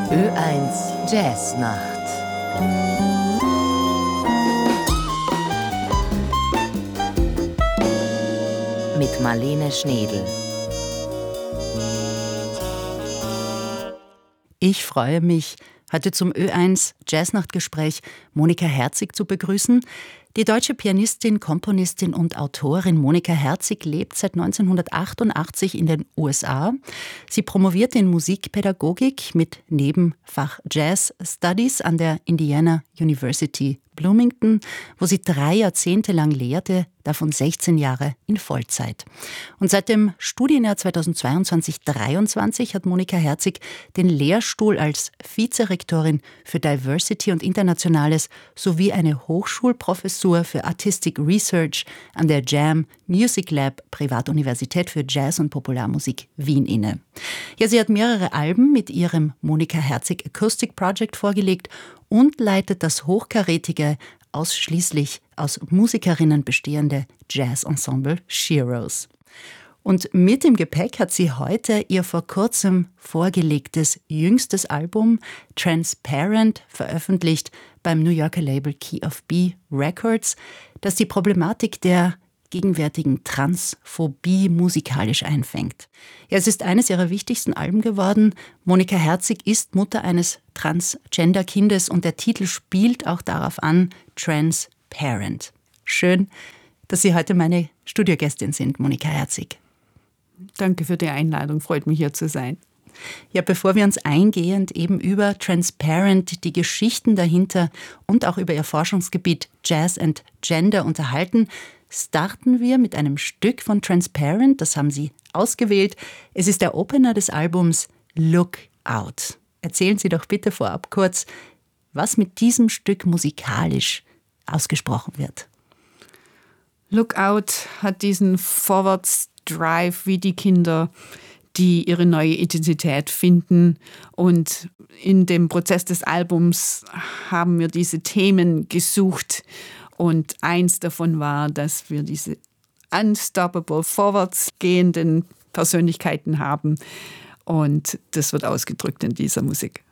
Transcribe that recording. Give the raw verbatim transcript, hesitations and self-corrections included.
Ö eins Jazznacht. Mit Marlene Schnedel. Ich freue mich, heute zum Ö eins Jazznachtgespräch Monika Herzig zu begrüßen. Die deutsche Pianistin, Komponistin und Autorin Monika Herzig lebt seit neunzehnhundertachtundachtzig in den U S A. Sie promovierte in Musikpädagogik mit Nebenfach Jazz Studies an der Indiana University Bloomington, wo sie drei Jahrzehnte lang lehrte, davon sechzehn Jahre in Vollzeit. Und seit dem Studienjahr zweitausendzweiundzwanzig dreiundzwanzig hat Monika Herzig den Lehrstuhl als Vizerektorin für Diversity und Internationales sowie eine Hochschulprofessur für Artistic Research an der Jam Music Lab Privatuniversität für Jazz und Popularmusik Wien inne. Ja, sie hat mehrere Alben mit ihrem Monika Herzig Acoustic Project vorgelegt und leitet das hochkarätige, ausschließlich aus Musikerinnen bestehende Jazzensemble Sheroes. Und mit im Gepäck hat sie heute ihr vor kurzem vorgelegtes jüngstes Album Transparent veröffentlicht beim New Yorker Label Key of B Records, das die Problematik der gegenwärtigen Transphobie musikalisch einfängt. Ja, es ist eines ihrer wichtigsten Alben geworden. Monika Herzig ist Mutter eines Transgender-Kindes und der Titel spielt auch darauf an, Transparent. Schön, dass Sie heute meine Studiogästin sind, Monika Herzig. Danke für die Einladung, freut mich hier zu sein. Ja, bevor wir uns eingehend eben über Transparent, die Geschichten dahinter und auch über Ihr Forschungsgebiet Jazz and Gender unterhalten, starten wir mit einem Stück von Transparent, das haben Sie ausgewählt. Es ist der Opener des Albums Look Out. Erzählen Sie doch bitte vorab kurz, was mit diesem Stück musikalisch ausgesprochen wird. Look Out hat diesen Vorwärts-Drive wie die Kinder, die ihre neue Identität finden. Und in dem Prozess des Albums haben wir diese Themen gesucht. Und eins davon war, dass wir diese unstoppable, vorwärtsgehenden Persönlichkeiten haben. Und das wird ausgedrückt in dieser Musik.